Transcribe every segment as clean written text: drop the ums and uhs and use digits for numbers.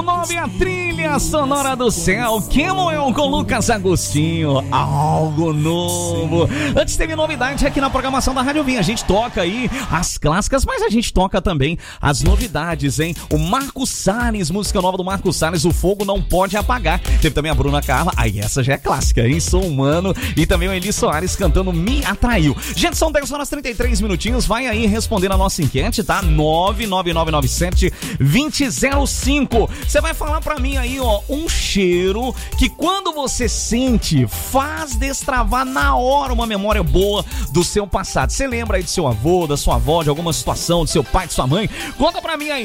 Nome a trilha sonora do céu, Kemuel com Lucas Agostinho, algo novo. Antes teve novidade aqui na programação da Rádio Vinha. A gente toca aí as clássicas, mas a gente toca também as novidades, hein? O Marco Salles, música nova do Marco Salles, O Fogo Não Pode Apagar. Teve também a Bruna Carla, aí essa já é clássica, hein? Sou Humano. E também o Eli Soares cantando Me Atraiu. Gente, são 10 horas 33 minutinhos. Vai aí responder a nossa enquete, tá? 99997-2005. Você vai falar pra mim aí, ó, um cheiro que quando você sente, faz destravar na hora uma memória boa do seu passado. Você lembra aí do seu avô, da sua avó, de alguma situação, do seu pai, de sua mãe? Conta pra mim aí,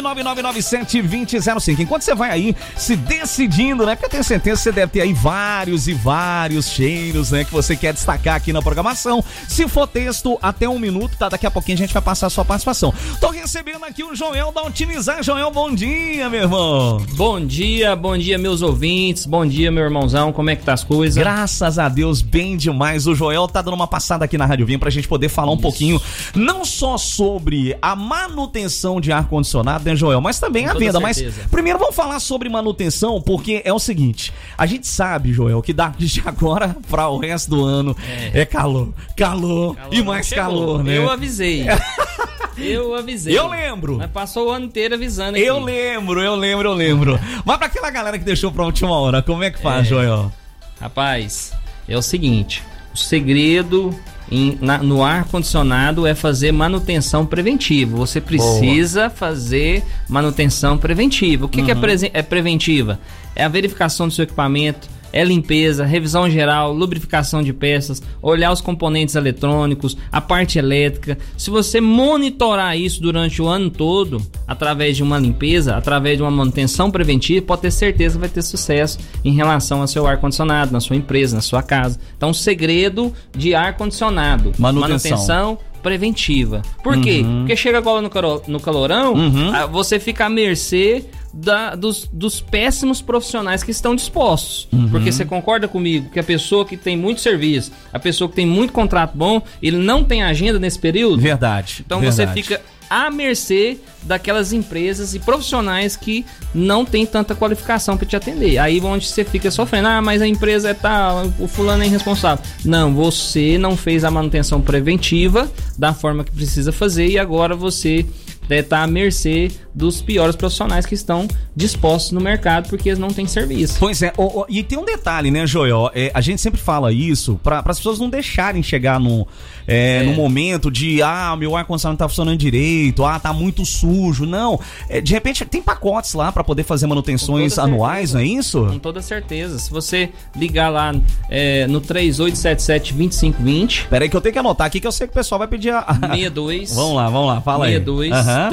99997-2005. Enquanto você vai aí se decidindo, né? Porque eu tenho certeza que você deve ter aí vários e vários cheiros, né? Que você quer destacar aqui na programação. Se for texto, até 1 minuto, tá? Daqui a pouquinho a gente vai passar a sua participação. Tô recebendo aqui o Joel da Otimizar. Joel, bom dia, meu irmão. Bom dia, meus ouvintes. Bom dia, meu irmãozão. Como é que tá as coisas? Graças a Deus, bem demais. O Joel tá dando uma passada aqui na Rádio Vinha pra gente poder falar um pouquinho, não só sobre a manutenção de ar-condicionado, né, Joel? Mas também a venda. Mas primeiro vamos falar sobre manutenção, porque é o seguinte, a gente sabe, Joel, que de agora pra o resto do ano é calor e mais calor, né? Eu avisei. Eu lembro. Mas passou o ano inteiro avisando aqui. Eu lembro. Mas pra aquela galera que deixou pra última hora, como é que faz, Joel? Rapaz, é o seguinte, o segredo no ar-condicionado é fazer manutenção preventiva. Você precisa fazer manutenção preventiva. O que é preventiva? É a verificação do seu equipamento, é limpeza, revisão geral, lubrificação de peças, olhar os componentes eletrônicos, a parte elétrica. Se você monitorar isso durante o ano todo, através de uma limpeza, através de uma manutenção preventiva, pode ter certeza que vai ter sucesso em relação ao seu ar-condicionado, na sua empresa, na sua casa. Então, o segredo de ar-condicionado, manutenção preventiva. Por quê? Porque chega agora no calorão, você fica à mercê dos péssimos profissionais que estão dispostos. Porque você concorda comigo que a pessoa que tem muito serviço, a pessoa que tem muito contrato bom, ele não tem agenda nesse período? Verdade. Então você fica à mercê daquelas empresas e profissionais que não tem tanta qualificação para te atender. Aí onde você fica sofrendo, mas a empresa é tal, o fulano é irresponsável. Não, você não fez a manutenção preventiva da forma que precisa fazer e agora você está à mercê dos piores profissionais que estão dispostos no mercado porque eles não têm serviço. Pois é, e tem um detalhe, né, Joel? A gente sempre fala isso para as pessoas não deixarem chegar no momento de meu ar-condicionado não tá funcionando direito, tá muito sujo. Não, de repente tem pacotes lá para poder fazer manutenções anuais, não é isso? Com toda certeza. Se você ligar lá no 3877-2520... Peraí que eu tenho que anotar aqui que eu sei que o pessoal vai pedir 62... Vamos lá, fala 62, aí.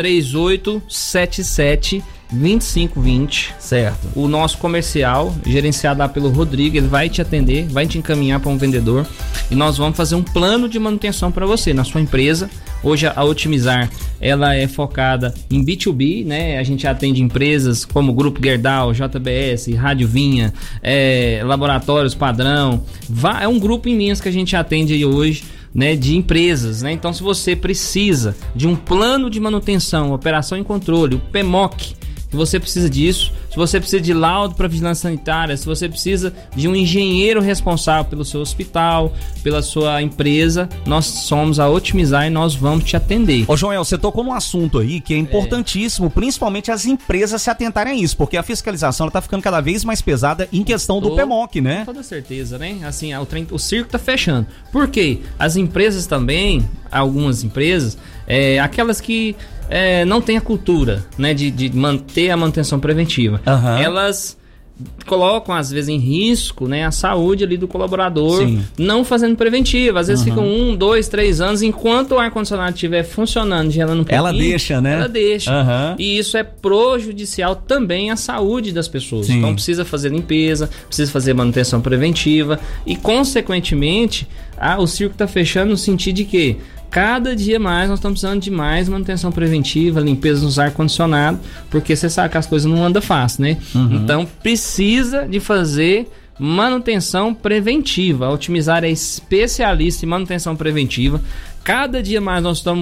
3877-2520. Certo. O nosso comercial, gerenciado lá pelo Rodrigo, ele vai te atender, vai te encaminhar para um vendedor e nós vamos fazer um plano de manutenção para você na sua empresa. Hoje a Otimizar, ela é focada em B2B, né? A gente atende empresas como Grupo Gerdau, JBS, Rádio Vinha, Laboratórios Padrão. É um grupo imenso que a gente atende aí hoje, né, de empresas, né? Então, se você precisa de um plano de manutenção, operação e controle, o PMOC, se você precisa disso, se você precisa de laudo para vigilância sanitária, se você precisa de um engenheiro responsável pelo seu hospital, pela sua empresa, nós somos a Otimizar e nós vamos te atender. Ô Joel, você tocou num assunto aí que é importantíssimo, principalmente as empresas se atentarem a isso, porque a fiscalização está ficando cada vez mais pesada em questão do PMOC, né? Com toda certeza, né? Assim, o circo tá fechando. Por quê? As empresas também, algumas empresas, aquelas que não tem a cultura, né, de manter a manutenção preventiva. Elas colocam às vezes em risco, né, a saúde ali do colaborador. Sim. Não fazendo preventiva. Às vezes ficam 1, 2, 3 anos enquanto o ar-condicionado estiver funcionando, gelando um pouquinho. Ela deixa, né? Ela deixa. E isso é prejudicial também à saúde das pessoas. Sim. Então precisa fazer limpeza, precisa fazer manutenção preventiva e consequentemente o circo está fechando no sentido de que cada dia mais nós estamos precisando de mais manutenção preventiva, limpeza nos ar-condicionado, porque você sabe que as coisas não andam fácil, né? Então precisa de fazer manutenção preventiva. A Otimizar é especialista em manutenção preventiva. Cada dia mais nós estamos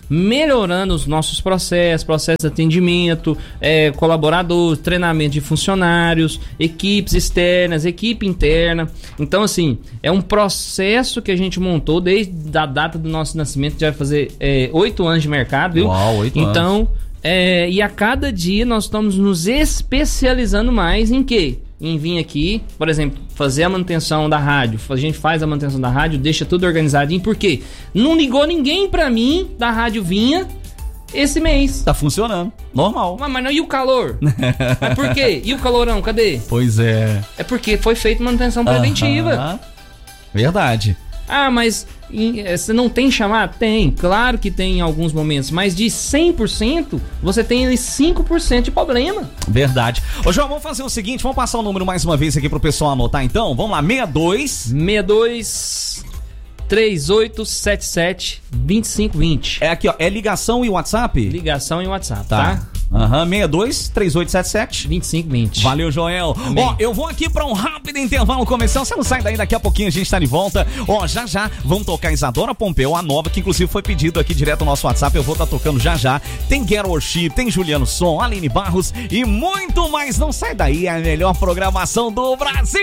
melhorando os nossos processos de atendimento, colaboradores, treinamento de funcionários, equipes externas, equipe interna. Então, assim, é um processo que a gente montou desde a data do nosso nascimento, já vai fazer 8 anos de mercado, viu? Uau, 8 anos. Então, e a cada dia nós estamos nos especializando mais em quê? Em vir aqui, por exemplo, fazer a manutenção da rádio. A gente faz a manutenção da rádio, deixa tudo organizadinho. Por quê? Não ligou ninguém pra mim da Rádio Vinha esse mês. Tá funcionando, normal. Mas não, e o calor? Mas por quê? E o calorão, cadê? Pois é. É porque foi feita manutenção preventiva. Verdade. Ah, mas você não tem chamado? Tem, claro que tem em alguns momentos, mas de 100% você tem 5% de problema. Verdade. Ô João, vamos fazer o seguinte, vamos passar o número mais uma vez aqui pro pessoal anotar então. Vamos lá, 62 3877 2520. É aqui, ó, é ligação e WhatsApp? Ligação e WhatsApp, tá? 62 3877 2520. Valeu, Joel. Ó, eu vou aqui pra um rápido intervalo comercial. Você não sai daí, daqui a pouquinho a gente tá de volta. Ó, já vamos tocar Isadora Pompeu, a nova, que inclusive foi pedido aqui direto no nosso WhatsApp. Eu vou estar tocando já. Tem Get Worship, tem Juliano Som, Aline Barros e muito mais. Não sai daí, é a melhor programação do Brasil.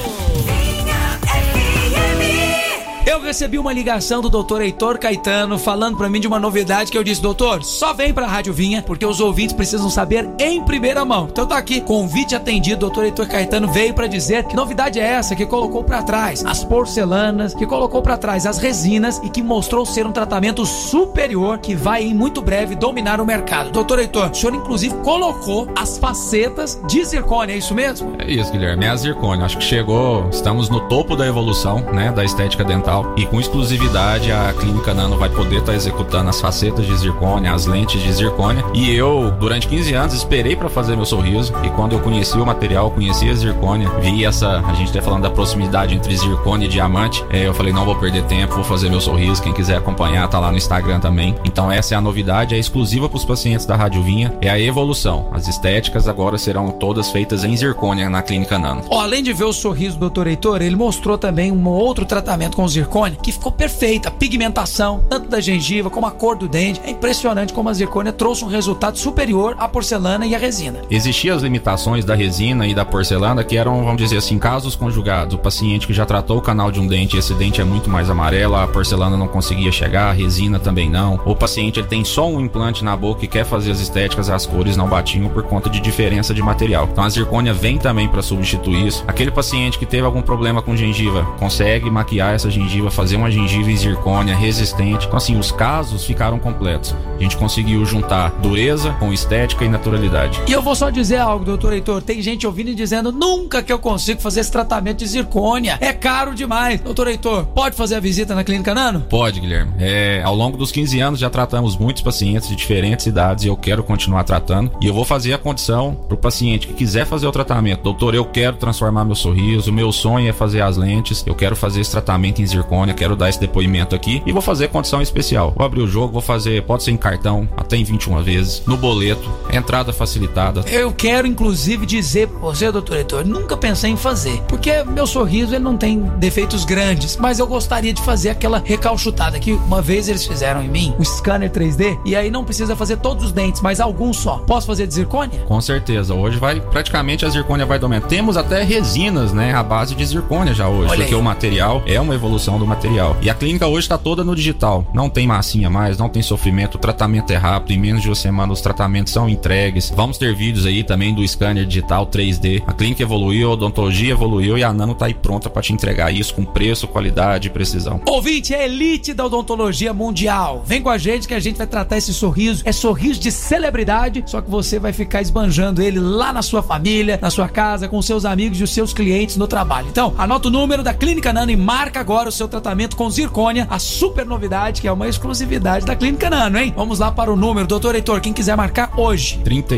Eu recebi uma ligação do Dr. Heitor Caetano falando pra mim de uma novidade que eu disse: doutor, só vem pra Rádio Vinha porque os ouvintes precisam saber em primeira mão. Então tá aqui, convite atendido. Dr. Heitor Caetano veio pra dizer que novidade é essa, que colocou pra trás as porcelanas, que colocou pra trás as resinas e que mostrou ser um tratamento superior que vai em muito breve dominar o mercado. Dr. Heitor, o senhor inclusive colocou as facetas de zircônia, é isso mesmo? É isso, Guilherme, é a zircônia. Acho que estamos no topo da evolução, né, da estética dental. E com exclusividade a Clínica Nano vai poder estar executando as facetas de zircônia, as lentes de zircônia. E eu, durante 15 anos, esperei para fazer meu sorriso. E quando eu conheci o material, conheci a zircônia, vi a gente tá falando da proximidade entre zircônia e diamante. Eu falei, não vou perder tempo, vou fazer meu sorriso. Quem quiser acompanhar, tá lá no Instagram também. Então essa é a novidade, é exclusiva para os pacientes da Rádio Vinha. É a evolução. As estéticas agora serão todas feitas em zircônia na Clínica Nano. Além de ver o sorriso do Dr. Heitor, ele mostrou também um outro tratamento com zircônia que ficou perfeita, a pigmentação tanto da gengiva como a cor do dente. É impressionante como a zircônia trouxe um resultado superior à porcelana e à resina. Existiam as limitações da resina e da porcelana que eram, vamos dizer assim, casos conjugados. O paciente que já tratou o canal de um dente, esse dente é muito mais amarelo, a porcelana não conseguia chegar, a resina também não. O paciente ele tem só um implante na boca e quer fazer as estéticas, as cores não batiam por conta de diferença de material. Então a zircônia vem também para substituir isso. Aquele paciente que teve algum problema com gengiva, consegue maquiar essa gengiva, fazer uma gengiva em zircônia resistente. Então assim, os casos ficaram completos. A gente conseguiu juntar dureza com estética e naturalidade. E eu vou só dizer algo, doutor Heitor, tem gente ouvindo e dizendo: nunca que eu consigo fazer esse tratamento de zircônia, é caro demais. Doutor Heitor, pode fazer a visita na Clínica Nano? Pode, Guilherme. Ao longo dos 15 anos já tratamos muitos pacientes de diferentes idades e eu quero continuar tratando. E eu vou fazer a condição pro paciente que quiser fazer o tratamento: doutor, eu quero transformar meu sorriso, meu sonho é fazer as lentes, eu quero fazer esse tratamento em zircônia, quero dar esse depoimento aqui e vou fazer condição especial. Vou abrir o jogo, vou fazer, pode ser em cartão, até em 21 vezes, no boleto, entrada facilitada. Eu quero inclusive dizer pra você, doutor Heitor, nunca pensei em fazer, porque meu sorriso ele não tem defeitos grandes, mas eu gostaria de fazer aquela recalchutada que uma vez eles fizeram em mim, um scanner 3D, e aí não precisa fazer todos os dentes, mas alguns só. Posso fazer de zircônia? Com certeza, hoje praticamente a zircônia vai dominar. Temos até resinas, né, à base de zircônia já hoje, porque o material é uma evolução do material. E a clínica hoje está toda no digital, não tem massinha mais, não tem sofrimento, o tratamento é rápido, em menos de uma semana os tratamentos são entregues. Vamos ter vídeos aí também do scanner digital 3D. A clínica evoluiu, a odontologia evoluiu e a Nano tá aí pronta para te entregar isso com preço, qualidade e precisão. Ouvinte, é elite da odontologia mundial. Vem com a gente que a gente vai tratar esse sorriso. É sorriso de celebridade, só que você vai ficar esbanjando ele lá na sua família, na sua casa, com seus amigos e os seus clientes no trabalho. Então, anota o número da Clínica Nano e marca agora o seu tratamento com zircônia, a super novidade que é uma exclusividade da Clínica Nano, hein? Vamos lá para o número, doutor Heitor, quem quiser marcar hoje.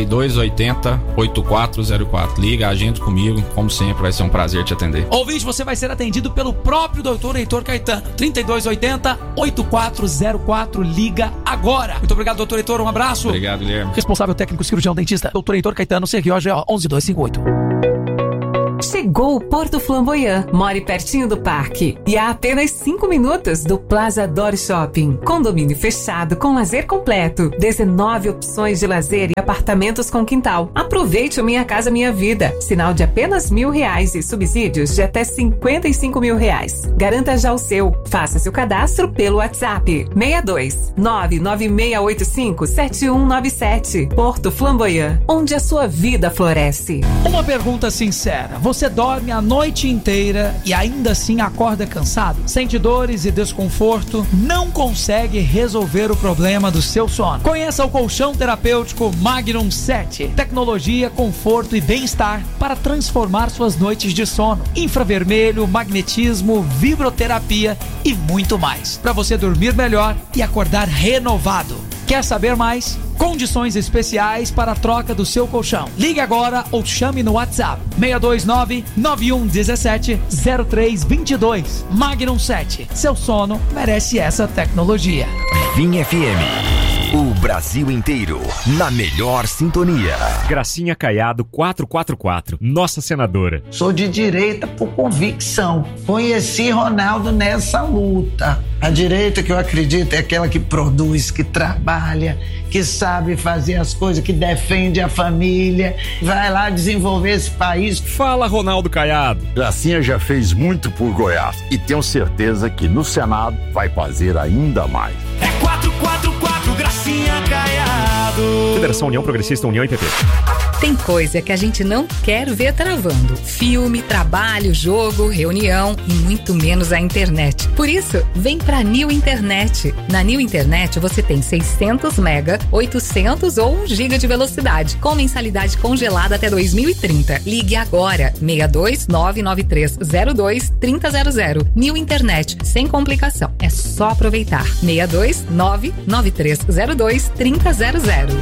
3280-8404. Liga, agenda comigo, como sempre, vai ser um prazer te atender. Ouvinte, você vai ser atendido pelo próprio doutor Heitor Caetano. 3280-8404. Liga agora. Muito obrigado, doutor Heitor, um abraço. Obrigado, Guilherme. Responsável técnico cirurgião dentista, doutor Heitor Caetano, CROGO 11258. Chegou o Porto Flamboyant. More pertinho do parque e a apenas 5 minutos do Plaza Dor Shopping. Condomínio fechado com lazer completo. 19 opções de lazer e apartamentos com quintal. Aproveite o Minha Casa Minha Vida. Sinal de apenas R$1.000 e subsídios de até R$55.000. Garanta já o seu. Faça seu cadastro pelo WhatsApp 62 99685 7197. Porto Flamboyant, onde a sua vida floresce. Uma pergunta sincera: você dorme a noite inteira e ainda assim acorda cansado? Sente dores e desconforto? Não consegue resolver o problema do seu sono? Conheça o colchão terapêutico Magnum 7. Tecnologia, conforto e bem-estar para transformar suas noites de sono. Infravermelho, magnetismo, vibroterapia e muito mais, para você dormir melhor e acordar renovado. Quer saber mais? Condições especiais para a troca do seu colchão. Ligue agora ou chame no WhatsApp 629-9117-0322. Magnum 7. Seu sono merece essa tecnologia. Vinha FM. O Brasil inteiro na melhor sintonia. Gracinha Caiado 444, nossa senadora. Sou de direita por convicção. Conheci Ronaldo nessa luta. A direita que eu acredito é aquela que produz, que trabalha, que sabe fazer as coisas, que defende a família, vai lá desenvolver esse país. Fala, Ronaldo Caiado. Gracinha já fez muito por Goiás e tenho certeza que no Senado vai fazer ainda mais. É 444 Gracinha Caiado. Federação União Progressista, União e PP. Tem coisa que a gente não quer ver travando. Filme, trabalho, jogo, reunião e muito menos a internet. Por isso, vem pra New Internet. Na New Internet você tem 600 mega, 800 ou 1 giga de velocidade, com mensalidade congelada até 2030. Ligue agora, 62993023000. New Internet, sem complicação. É só aproveitar. 62993023000.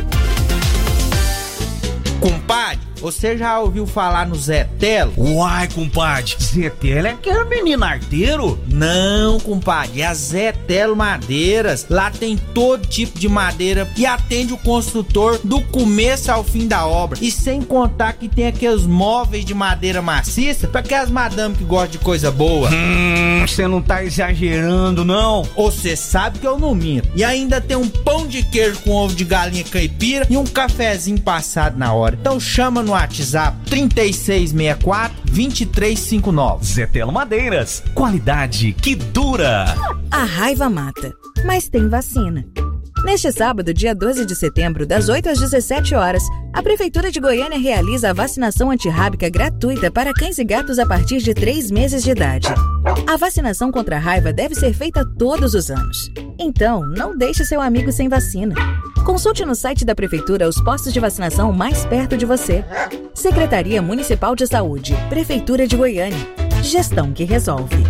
Compadre, você já ouviu falar no Zé Telo? Uai, compadre, Zé Telo é aquele menino arteiro? Não, compadre, é a Zé Telo Madeiras. Lá tem todo tipo de madeira e atende o construtor do começo ao fim da obra. E sem contar que tem aqueles móveis de madeira maciça para aquelas madames que gostam de coisa boa. Você não tá exagerando, não? Você sabe que eu não minto. E ainda tem um pão de queijo com ovo de galinha caipira e um cafezinho passado na hora. Então chama no WhatsApp 3664-2359. Zé Telo Madeiras, qualidade que dura. A raiva mata, mas tem vacina. Neste sábado, dia 12 de setembro, das 8 às 17 horas, a Prefeitura de Goiânia realiza a vacinação antirrábica gratuita para cães e gatos a partir de 3 meses de idade. A vacinação contra a raiva deve ser feita todos os anos. Então, não deixe seu amigo sem vacina. Consulte no site da Prefeitura os postos de vacinação mais perto de você. Secretaria Municipal de Saúde, Prefeitura de Goiânia. Gestão que resolve.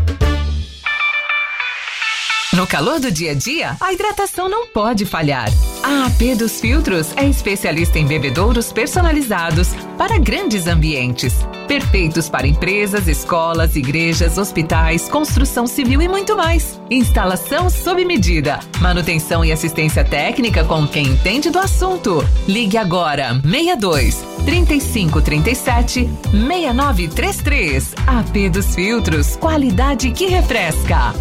No calor do dia a dia, a hidratação não pode falhar. A AP dos Filtros é especialista em bebedouros personalizados para grandes ambientes. Perfeitos para empresas, escolas, igrejas, hospitais, construção civil e muito mais. Instalação sob medida. Manutenção e assistência técnica com quem entende do assunto. Ligue agora, 62 3537 6933. AP dos Filtros, qualidade que refresca.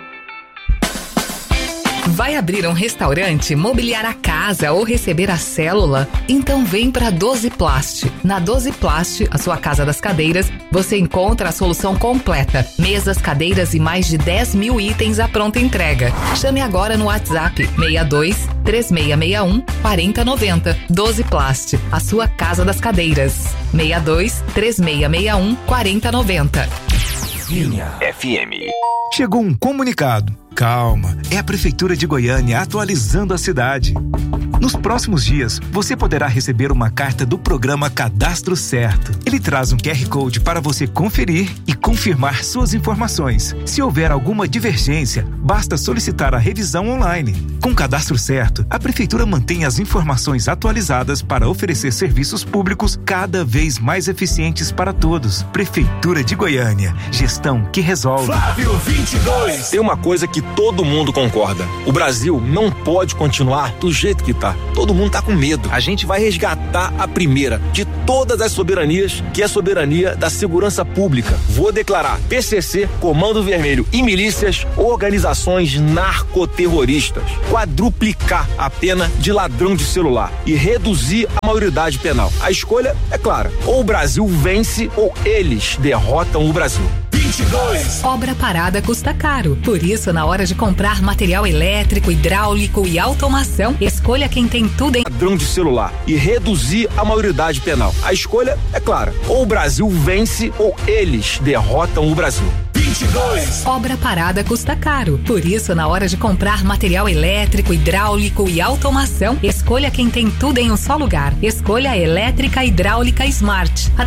Vai abrir um restaurante, mobiliar a casa ou receber a célula? Então vem para 12 Plast. Na 12 Plast, a sua casa das cadeiras, você encontra a solução completa. Mesas, cadeiras e mais de 10 mil itens à pronta entrega. Chame agora no WhatsApp 62 3661 4090. 12 Plast, a sua casa das cadeiras. 62 3661 4090. Vinha FM. Chegou um comunicado. Calma, é a Prefeitura de Goiânia atualizando a cidade. Nos próximos dias, você poderá receber uma carta do programa Cadastro Certo. Ele traz um QR Code para você conferir e confirmar suas informações. Se houver alguma divergência, basta solicitar a revisão online. Com o cadastro certo, a Prefeitura mantém as informações atualizadas para oferecer serviços públicos cada vez mais eficientes para todos. Prefeitura de Goiânia. Gestão que resolve. Flávio 22. Tem uma coisa que todo mundo concorda. O Brasil não pode continuar do jeito que tá. Todo mundo tá com medo. A gente vai resgatar a primeira de todas as soberanias, que é a soberania da segurança pública. Vou declarar PCC, Comando Vermelho e milícias organizações narcoterroristas. Quadruplicar a pena de ladrão de celular e reduzir a maioridade penal. A escolha é clara. Ou o Brasil vence ou eles derrotam o Brasil. 22. Obra parada custa caro. Por isso, na hora de comprar material elétrico, hidráulico e automação, escolha quem tem tudo em ladrão de celular e reduzir a maioridade penal. A escolha é clara. Ou o Brasil vence ou eles derrotam o Brasil. 22. Obra parada custa caro. Por isso, na hora de comprar material elétrico, hidráulico e automação, escolha quem tem tudo em um só lugar. Escolha a Elétrica Hidráulica Smart.